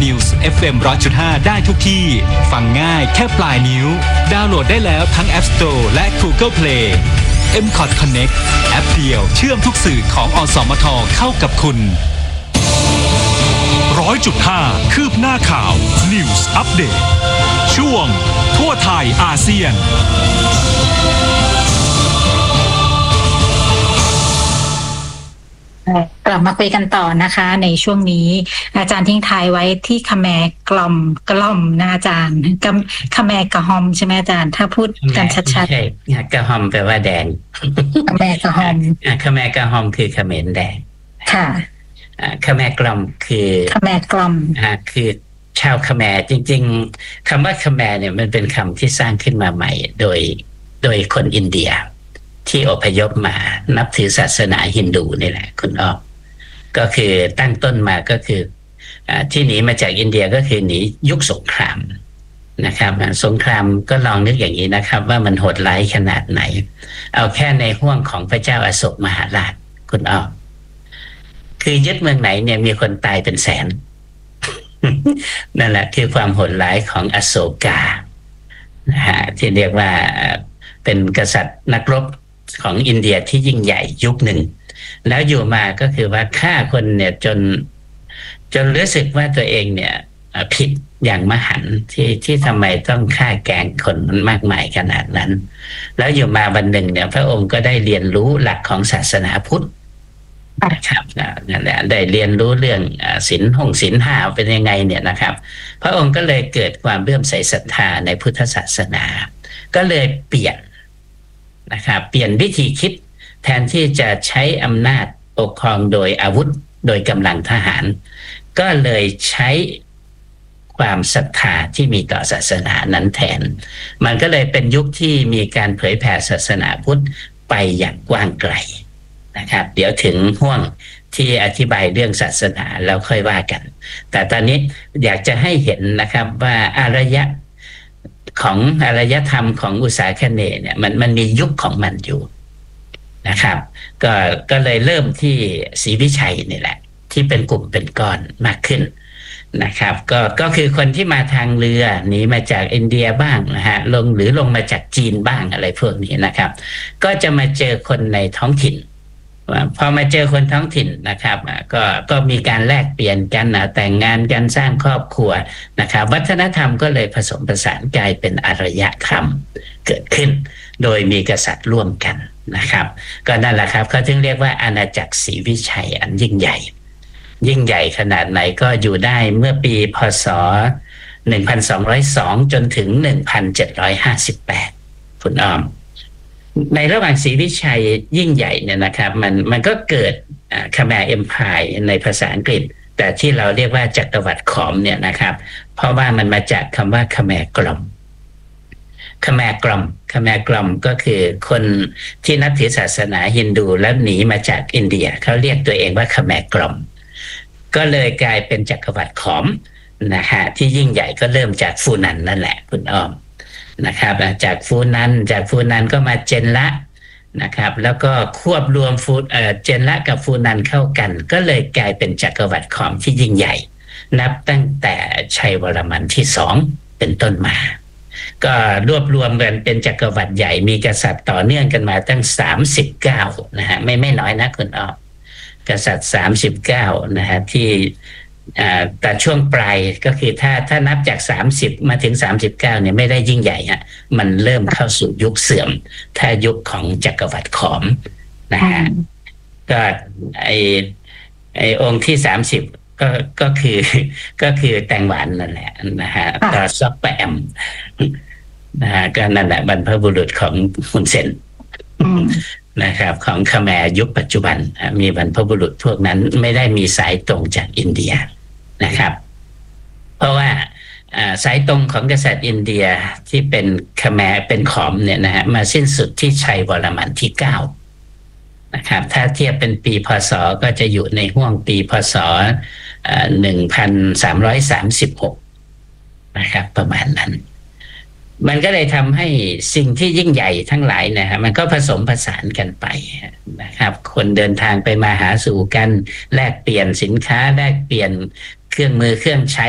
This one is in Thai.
News FM 100.5 ได้ทุกที่ฟังง่ายแค่ปลายนิ้วดาวน์โหลดได้แล้วทั้ง App Store และ Google Play MCOT Connect แอปเดียวเชื่อมทุกสื่อของอสมทเข้ากับคุณ 100.5 คืบหน้าข่าว News Update ช่วงทั่วไทยอาเซียนกลับมาคุยกันต่อนะคะในช่วงนี้อาจารย์ทิ้งท้ายไว้ที่คแมกล่อมนะอาจารย์คแมกระหอมใช่ไหมอาจารย์ถ้าพูดกันชัดๆใช่กระหอมแปลว่าแดงคแมกระหอมคแมกระหอมคือเขมรแดงค่ะคแมกล่อมคือคแมกล่อมคือชาวคแมจริงๆคำว่าคแมเนี่ยมันเป็นคำที่สร้างขึ้นมาใหม่โดยคนอินเดียที่อพยพมานับถือศาสนาฮินดูนี่แหละคุณอ้อก็คือตั้งต้นมาก็คือที่หนีมาจากอินเดียก็คือหนียุคสงครามนะครับสงครามก็ลองนึกอย่างนี้นะครับว่ามันโหดร้ายขนาดไหนเอาแค่ในห้วงของพระเจ้าอโศกมหาราชคุณอ้อคือยึดเมืองไหนเนี่ยมีคนตายเป็นแสน นั่นแหละคือความโหดร้ายของอโศกานะฮะที่เรียกว่าเป็นกษัตริย์นักรบของอินเดียที่ยิ่งใหญ่ยุคหนึ่งแล้วอยู่มาก็คือว่าฆ่าคนเนี่ยจนรู้สึกว่าตัวเองเนี่ยผิดอย่างมหันต์ที่ทำไมต้องฆ่าแกล้งคนมันมากมายขนาดนั้นแล้วอยู่มาวันหนึ่งเนี่ยพระองค์ก็ได้เรียนรู้หลักของศาสนาพุทธนะครับนั่นแหละได้เรียนรู้เรื่องศีลห้าเป็นยังไงเนี่ยนะครับพระองค์ก็เลยเกิดความเลื่อมใสศรัทธาในพุทธศาสนาก็เลยเปลี่ยนนะครับเปลี่ยนวิธีคิดแทนที่จะใช้อำนาจปกครองโดยอาวุธโดยกำลังทหารก็เลยใช้ความศรัทธาที่มีต่อศาสนานั้นแทนมันก็เลยเป็นยุคที่มีการเผยแผ่ศาสนาพุทธไปอย่างกว้างไกลนะครับเดี๋ยวถึงห่วงที่อธิบายเรื่องศาสนาแล้วค่อยว่ากันแต่ตอนนี้อยากจะให้เห็นนะครับว่าอารยธรรมของอุษาคเนย์เนี่ยมันมียุคของมันอยู่นะครับก็เลยเริ่มที่ศรีวิชัยนี่แหละที่เป็นกลุ่มเป็นก้อนมากขึ้นนะครับก็คือคนที่มาทางเรือหนีมาจากอินเดียบ้างนะฮะลงมาจากจีนบ้างอะไรพวกนี้นะครับก็จะมาเจอคนในท้องถิ่นพอมาเจอคนท้องถิ่นนะครับก็มีการแลกเปลี่ยนกันแต่งงานกันสร้างครอบครัวนะครับวัฒนธรรมก็เลยผสมผสานกลายเป็นอารยธรรมเกิดขึ้นโดยมีกษัตริย์ร่วมกันนะครับก็นั่นแหละครับเขาถึงเรียกว่าอาณาจักรศรีวิชัยอันยิ่งใหญ่ขนาดไหนก็อยู่ได้เมื่อปีพ.ศ. 1202จนถึง1758คุณอ้อมในระหว่างศรีวิชัยยิ่งใหญ่เนี่ยนะครับมันก็เกิดคแมร์เอ็มไพร์ในภาษาอังกฤษแต่ที่เราเรียกว่าจักรวรรดิขอมเนี่ยนะครับเพราะว่ามันมาจากคำว่าคแมร์กล่อมคแมร์กล่อมก็คือคนที่นับถือศาสนาฮินดูแล้วหนีมาจากอินเดียเขาเรียกตัวเองว่าคแมร์กล่อมก็เลยกลายเป็นจักรวรรดิขอมนะฮะที่ยิ่งใหญ่ก็เริ่มจากฟูนันนั่นแหละคุณอ้อมนะครับจากฟูนันก็มาเจนละนะครับแล้วก็ควบรวมเจนละกับฟูนันเข้ากันก็เลยกลายเป็นจักรวรรดิขอมที่ยิ่งใหญ่นับตั้งแต่ชัยวรมันที่2เป็นต้นมาก็รวบรวมกันเป็นจักรวรรดิใหญ่มีกษัตริย์ต่อเนื่องกันมาตั้ง39นะฮะไม่น้อยนะคุณอ้อมกษัตริย์39นะฮะที่แต่ช่วงปลายก็คือถ้านับจาก30มาถึง39เนี่ยไม่ได้ยิ่งใหญ่ฮะมันเริ่มเข้าสู่ยุคเสื่อมถ้ายุคของจักรวรรดิขอมนะฮะก็ไอองค์ที่30ก็คือแตงหวานนั่นแหละนะฮะต่อซอกแปมนะฮะก็นั่นแหละบรรพบุรุษของฮุนเซนนะครับของคแมร์ยุคปัจจุบันมีบรรพบุรุษพวกนั้นไม่ได้มีสายตรงจากอินเดียนะครับเพราะว่าสายตรงของกษัตริย์อินเดียที่เป็นคแมร์เป็นขอมเนี่ยนะฮะมาสิ้นสุดที่ชัยวรมันที่9นะครับถ้าเทียบเป็นปีพ.ศ.ก็จะอยู่ในห่วงปีพ.ศ. 1336นะครับประมาณนั้นมันก็เลยทำให้สิ่งที่ยิ่งใหญ่ทั้งหลายนะฮะมันก็ผสมผสานกันไปนะครับคนเดินทางไปมาหาสู่กันแลกเปลี่ยนสินค้าแลกเปลี่ยนเครื่องมือเครื่องใช้